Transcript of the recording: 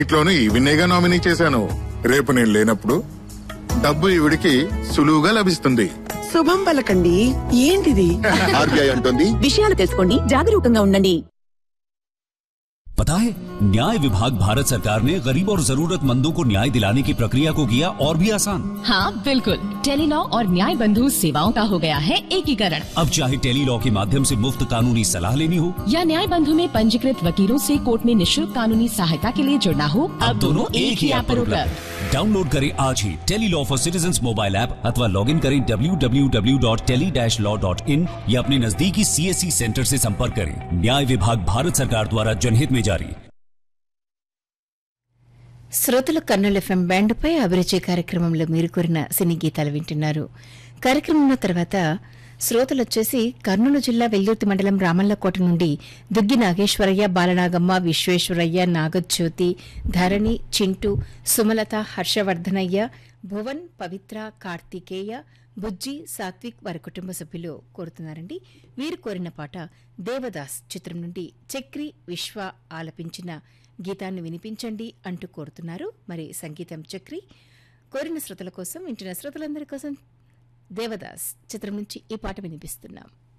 ఇంట్లోనే ఈవినేగా నామినీ చేశాను. రేపు నేను లేనప్పుడు డబ్బు ఈవిడికి సులువుగా లభిస్తుంది. శుభం పలకండి. ఏంటిది? ఆర్బీఐ అంటుంది విషయాలు తెలుసుకోండి, జాగరూకంగా ఉండండి. पता है, न्याय विभाग भारत सरकार ने गरीब और जरूरतमंदों को न्याय दिलाने की प्रक्रिया को किया और भी आसान। हाँ बिल्कुल, टेलीलॉ और न्याय बंधु सेवाओं का हो गया है एकीकरण। अब चाहे टेलीलॉ के माध्यम से मुफ्त कानूनी सलाह लेनी हो या न्याय बंधु में पंजीकृत वकीलों से कोर्ट में निःशुल्क कानूनी सहायता के लिए जुड़ना हो, अब दोनों एक ही ऐप पर उपलब्ध। डाउनलोड करें आज ही Tele-Law for citizens mobile app अथवा लॉग इन करें www.tele-law.in या अपने नजदीकी CSC सेंटर से संपर्क करें। न्याय विभाग भारत सरकार द्वारा जनहित में जारी। శ్రోతల కర్నూలు ఎఫ్ఎం బ్యాండ్పై అభిరుచి కార్యక్రమంలో మీరు కోరిన సినీ గీతాలు వింటున్నారు. కార్యక్రమంలో తర్వాత శ్రోతలు వచ్చేసి కర్నూలు జిల్లా వెల్దుర్తి మండలం రామల్లకోట నుండి దుగ్గి నాగేశ్వరయ్య, బాలనాగమ్మ, విశ్వేశ్వరయ్య, నాగజ్యోతి, ధరణి, చింటూ, సుమలత, హర్షవర్ధనయ్య, భువన్, పవిత్ర, కార్తికేయ, బుజ్జి, సాత్విక్ వారి కుటుంబ సభ్యులు కోరుతున్నారండి. వీరు కోరిన పాట దేవదాస్ చిత్రం నుండి చక్రి విశ్వ ఆలపించిన గీతాన్ని వినిపించండి అంటూ కోరుతున్నారు. మరి సంగీతం చక్రి. కోరిన శ్రోతల కోసం, వింటున్న శ్రోతలందరి కోసం దేవదాస్ చిత్రం నుంచి ఈ పాట వినిపిస్తున్నాం.